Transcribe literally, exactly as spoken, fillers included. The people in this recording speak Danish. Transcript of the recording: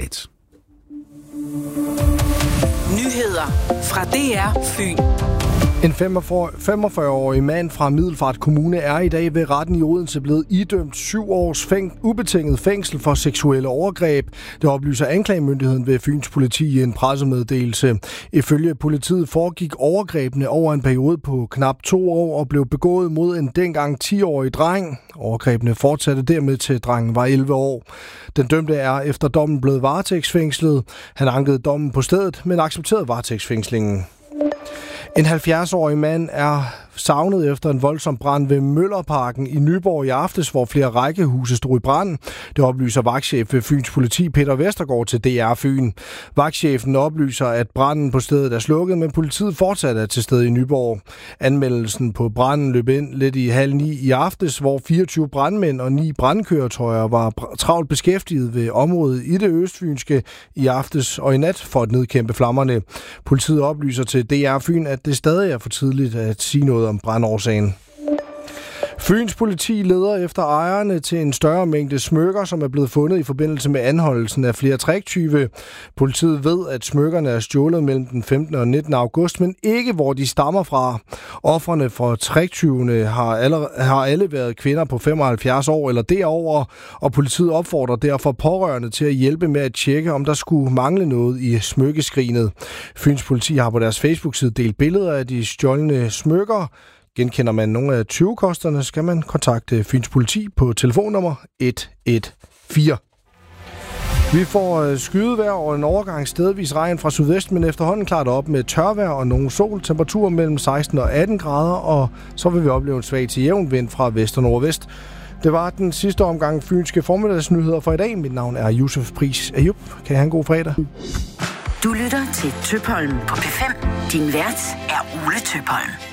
dejligt. Nyheder fra D R Fyn. En femogfyrre-årig mand fra Middelfart Kommune er i dag ved retten i Odense blevet idømt syv års fæng- ubetinget fængsel for seksuelle overgreb. Det oplyser anklagemyndigheden ved Fyns politi i en pressemeddelelse. Ifølge politiet foregik overgrebene over en periode på knap to år og blev begået mod en dengang ti-årig dreng. Overgrebene fortsatte dermed til drengen var elleve år. Den dømte er efter dommen blevet varetægtsfængslet. Han ankede dommen på stedet, men accepterede varetægtsfængslingen. En halvfjerds-årig mand er savnet efter en voldsom brand ved Møllerparken i Nyborg i aftes, hvor flere rækkehuse stod i brand. Det oplyser vagtchef ved Fyns politi Peter Vestergaard til D R Fyn. Vagtchefen oplyser, at branden på stedet er slukket, men politiet fortsat er til stede i Nyborg. Anmeldelsen på branden løb ind lidt i halv ni i aftes, hvor fireogtyve brandmænd og ni brandkøretøjer var travlt beskæftiget ved området i det østfynske i aftes og i nat for at nedkæmpe flammerne. Politiet oplyser til D R Fyn, at det stadig er for tidligt at sige noget om brandårsagen. Fyns politi leder efter ejerne til en større mængde smykker, som er blevet fundet i forbindelse med anholdelsen af flere tricktyve. Politiet ved, at smykkerne er stjålet mellem den femtende og nittende august, men ikke hvor de stammer fra. Ofrene for tricktyvene har alle, har alle været kvinder på femoghalvfjerds år eller derover, og politiet opfordrer derfor pårørende til at hjælpe med at tjekke, om der skulle mangle noget i smykkeskrinet. Fyns politi har på deres Facebook-side delt billeder af de stjålne smykker. Genkender man nogle af tyvekosterne, skal man kontakte Fyns politi på telefonnummer et et fire. Vi får skydevejr og en overgang stedvis regn fra sydvest, men efterhånden klart op med tørvejr og nogle sol. Temperaturer mellem seksten og atten grader, og så vil vi opleve en svag til jævn vind fra vest og nordvest. Det var den sidste omgang fynske formiddagsnyheder for i dag. Mit navn er Josef Pris Ayub. Kan I have en god fredag? Du lytter til Tøpholm på P fem. Din vært er Ole Tøpholm.